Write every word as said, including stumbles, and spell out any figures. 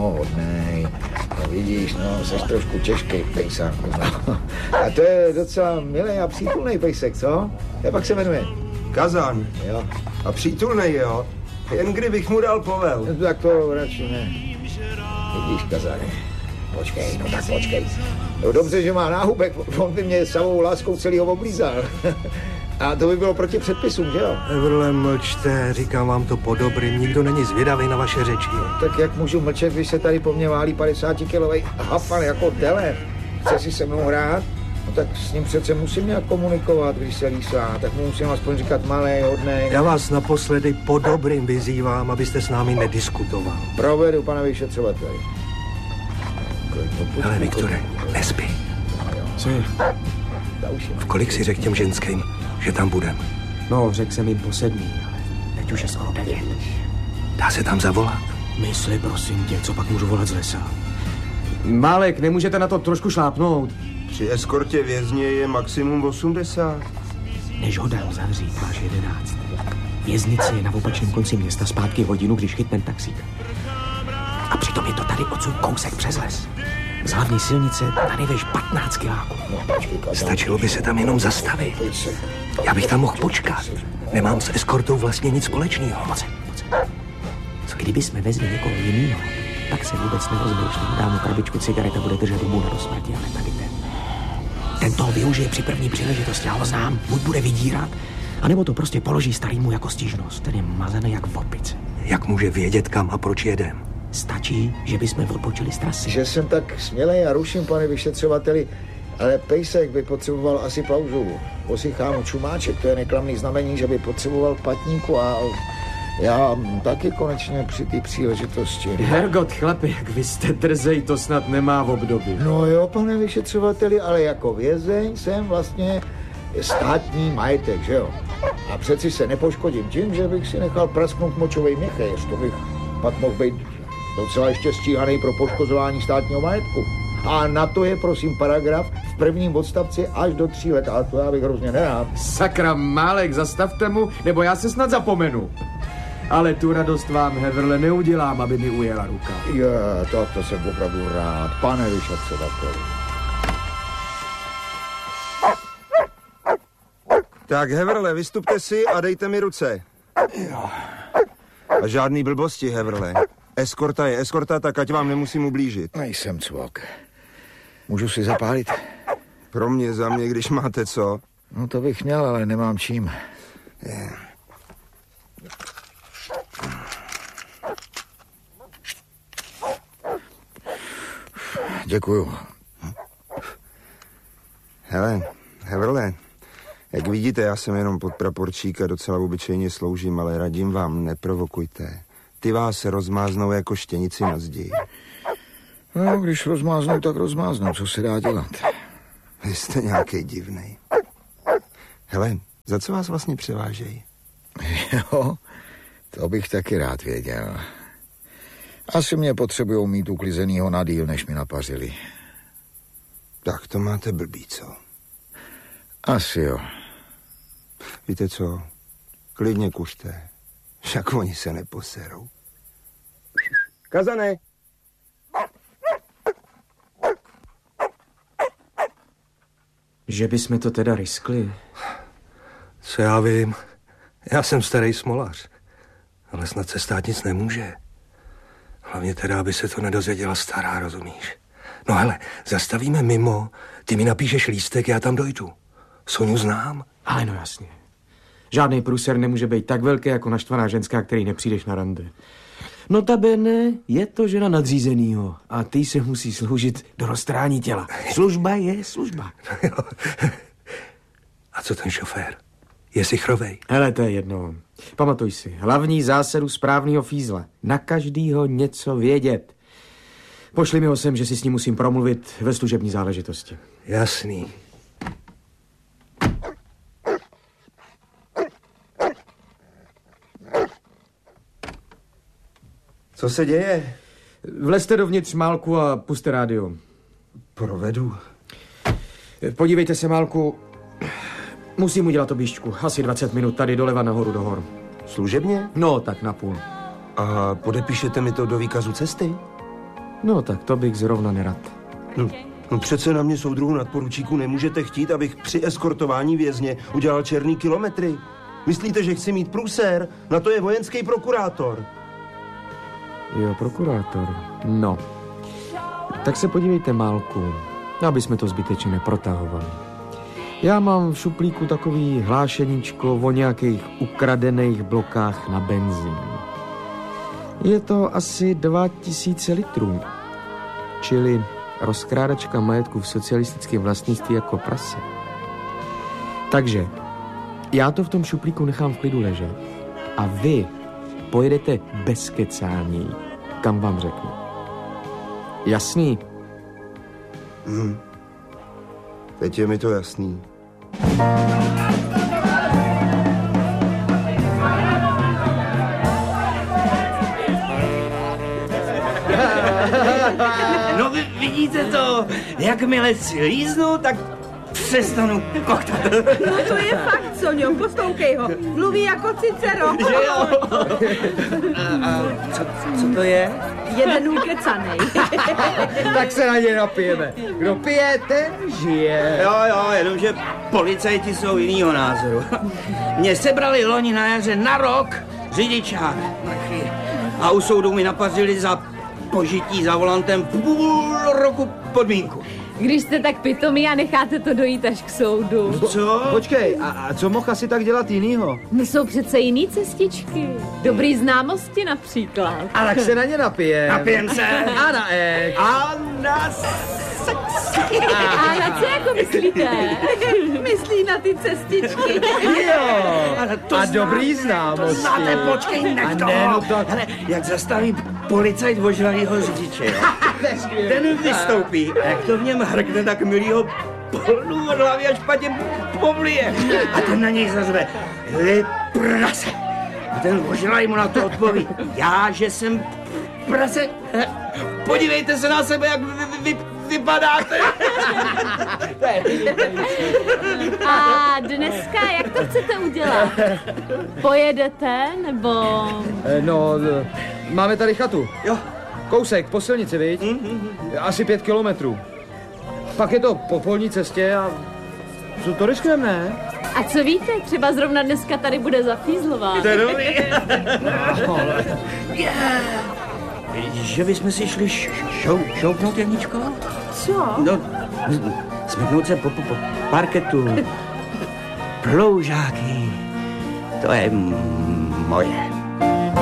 no, hodnej. No vidíš, no, seš trošku těžký pejsák. No. A to je docela milý a přítulný pejsek, co? Jak pak se jmenuje? Kazan. Jo. A přítulnej, jo? Jen kdybych mu dal povel. No, tak to radši ne. Vidíš, Kazane. Počkej, no tak počkej. No dobře, že má náhubek, on by mě samou láskou celýho oblízal. A to by bylo proti předpisům, že jo? Everle, mlčte, říkám vám to po dobrým, nikdo není zvědavý na vaše řeči. Tak jak můžu mlčet, když se tady po mně válí padesátikilovej hafan jako tele? Chce si se mnou hrát? No tak s ním přece musím nějak komunikovat, když se lísá, tak mu musím aspoň říkat malej, hodnej. Já vás naposledy po dobrým vyzývám, abyste s námi nediskutoval. Provedu, pane vyšetřovateli. Hele, Viktore, nespí. Co je? V kolik si řekl těm ženským, že tam budem? No, řekl jsem jim po sedmí, ale teď už je skoro devět. Dá se tam zavolat? Mysli, prosím tě, co pak můžu volat z lesa? Málek, nemůžete na to trošku šlápnout? Při eskortě vězně je maximum osmdesát. Než ho dal zavřít, máš jedenáct. Věznice je na opačném konci města zpátky hodinu, když chytnem taxík. A přitom je to tady odsud kousek přes les. Z hlavní silnice tady veš patnáct kiláků. Stačilo by se tam jenom zastavit. Já bych tam mohl počkat. Nemám s eskortou vlastně nic společného. Moc, moc. Co kdyby jsme vezli někoho jinýho, tak se vůbec nerozmýšlím. Dám mu krabičku cigaret a bude držet hubu na dosmrti, ale tady ten. Ten toho využije při první příležitosti, já ho znám. Buď bude vydírat, anebo to prostě položí starýmu jako stížnost. Ten je mazaný jak v opice. Jak může vědět, kam a proč jedem? Stačí, že bychom odbočili z trasy. Že jsem tak smělej a ruším, pane vyšetřovateli, ale pejsek by potřeboval asi pauzu. Posychá mu čumáček, to je neklamný znamení, že by potřeboval patníku a já taky konečně při té příležitosti. Hergot, chlapi, jak vy jste drzej, to snad nemá v období. No jo, pane vyšetřovateli, ale jako vězeň jsem vlastně státní majetek, že jo? A přeci se nepoškodím tím, že bych si nechal prasknout močovej měchej, to bych pak mohl být docela ještě stíhaný pro poškozování státního majetku. A na to je, prosím, paragraf v prvním odstavci až do tří let. A to já bych hrozně nerád. Sakra, Málek, zastavte mu, nebo já se snad zapomenu. Ale tu radost vám, Heverle, neudělám, aby mi ujela ruka. Je, to, to jsem opravdu rád, pane vyšetřovateli. Tak, Heverle, vystupte si a dejte mi ruce. A žádný blbosti, Heverle. Eskorta je eskorta, tak ať vám nemusím ublížit. Nejsem cvok. Můžu si zapálit? Pro mě, za mě, když máte co. No to bych měl, ale nemám čím. Je. Děkuju. Hele, Heverle, jak vidíte, já jsem jenom podpraporčík a docela obyčejně sloužím, ale radím vám, neprovokujte. Ty vás rozmáznou jako štěnici na zdi. No, když rozmáznou, tak rozmáznou, co se dá dělat. Vy jste nějaký divnej. Hele, za co vás vlastně převážejí? Jo, to bych taky rád věděl. Asi mě potřebujou mít uklizenýho na díl, než mi napařili. Tak to máte blbý, co? Asi jo. Víte co? Klidně kuřte. Však oni se neposerou. Kazane! Že bychom to teda riskli? Co já vím, já jsem starý smolař, ale snad se stát nic nemůže. Hlavně teda, aby se to nedozvěděla stará, rozumíš? No hele, zastavíme mimo, ty mi napíšeš lístek, já tam dojdu. Soňu znám. Ale no jasně. Žádný průser nemůže být tak velký jako naštvaná ženská, který nepřijdeš na rande. Notabene je to žena nadřízenýho a ty se musí sloužit do roztrání těla. Služba je služba. A co ten šofér? Je sichrovej? Hele, to je jedno. Pamatuj si, hlavní zásadu správného fízla. Na každýho něco vědět. Pošli mi ho sem, že si s ním musím promluvit ve služební záležitosti. Jasný. Co se děje? Vlezte dovnitř, Málku, a puste rádio. Provedu. Podívejte se, Málku. Musím udělat objížďku. Asi dvacet minut tady doleva nahoru do hor. Služebně? No, tak na půl. A podepíšete mi to do výkazu cesty? No tak to bych zrovna nerad. No, no přece na mě, soudruhu nadporučíku, nemůžete chtít, abych při eskortování vězně udělal černý kilometry. Myslíte, že chci mít průser? Na to je vojenský prokurátor. Jo, prokurátor. No. Tak se podívejte, Málku, aby jsme to zbytečně neprotahovali. Já mám v šuplíku takový hlášeníčko o nějakých ukradených blokách na benzín. Je to asi dva tisíce litrů. Čili rozkrádačka majetku v socialistickém vlastnictví jako prase. Takže já to v tom šuplíku nechám v klidu ležet a vy pojedete bez kecání, kam vám řeknu. Jasný? Hmm. Teď je mi to jasný. No vy vidíte to, jakmile si líznu, tak přestanu koktat. No to je fakt, Soňo, poslouchej ho. Mluví jako Cicero. Že jo? A, a co, co to je? Jeden ukecanej. Tak se na ně napijeme. Kdo pije, ten žije. Jo, jo, jenomže policajti jsou jinýho názoru. Mě sebrali loni na jaře na rok řidičák. A u soudu mi napařili za požití za volantem půl roku podmínku. Když jste tak pitomí a necháte to dojít až k soudu. Co? Počkej, a, a co mohl asi tak dělat jinýho? No jsou přece jiný cestičky. Dobrý známosti například. A tak se na ně napijem. Napijem se. A na ek. A na sex. A na co jako myslíte? Myslí na ty cestičky. Jo. Ale to A zná- dobrý To známosti. znáte, počkej, A nech ne, toho. no tak- Hele, jak zastaví policajt ožralýho řidiče, jo? Ten vystoupí a jak to v něm hrkne, tak milýho polnu od hlavy a špatně povlije. A ten na něj zařve, vy prase. A ten ožralý mu na to odpoví, já, že jsem prase. Podívejte se na sebe, jak vy, vy, vy, vypadáte. A dneska jak to chcete udělat? Pojedete nebo... Eh, No, eh, máme tady chatu. Jo. Kousek, po silnici, viď? Asi pět kilometrů. Pak je to po polní cestě a... Co to riskujeme, ne? A co víte, třeba zrovna dneska tady bude zafízlová. To je dobrý. Že bychom si šli š- šou, šoupnout, Janičko? Co? No, smyknout se po, po, po parketu. Ploužáky. To je m- moje.